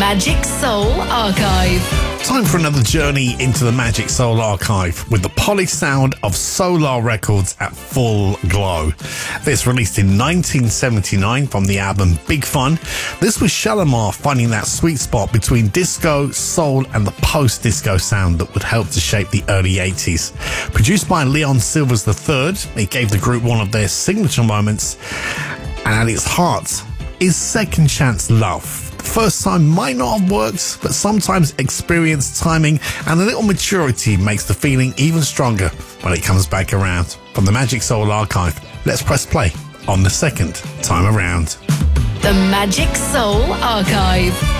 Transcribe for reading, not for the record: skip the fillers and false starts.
Magic Soul Archive. Time for another journey into the Magic Soul Archive with the polished sound of Solar Records at full glow. This released in 1979 from the album Big Fun. This was Shalamar finding that sweet spot between disco, soul and the post-disco sound that would help to shape the early 80s. Produced by Leon Silvers III, it gave the group one of their signature moments, and at its heart is second chance love. First time might not have worked, but sometimes experience, timing and a little maturity makes the feeling even stronger when it comes back around. From the Magic Soul Archive, let's press play on the second time around. The Magic Soul Archive.